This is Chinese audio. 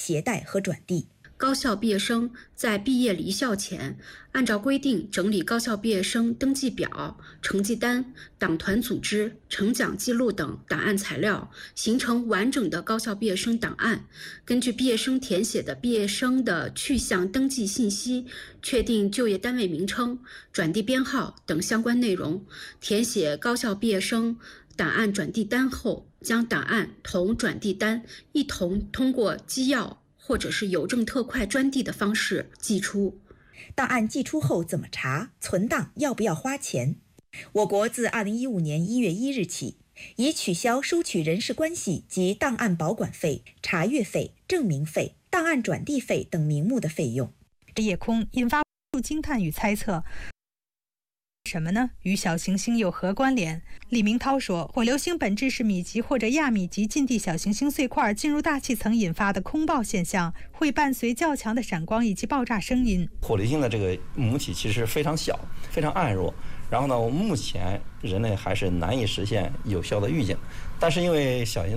携带和转递。 高校毕业生在毕业离校前，按照规定整理高校毕业生登记表、成绩单、党团组织、成奖记录等档案材料，形成完整的高校毕业生档案。根据毕业生填写的毕业生的去向登记信息，确定就业单位名称、转递编号等相关内容。填写高校毕业生档案转递单后，将档案同转递单一同通过机要或者是邮政特快专递的方式寄出。 档案寄出后怎么查？存档要不要花钱？我国自2015年1月1日起，已取消收取人事关系及档案保管费、查阅费、证明费、档案转递费等名目的费用。 夜空引发无数惊叹与猜测。什么呢？与小行星有何关联？李明涛说，火流星本质是米级或者亚米级近地小行星碎块进入大气层引发的空爆现象，会伴随较强的闪光以及爆炸声音。 火流星的这个母体其实非常小，非常暗弱，然后呢，目前人类还是难以实现有效的预警。但是因为小行星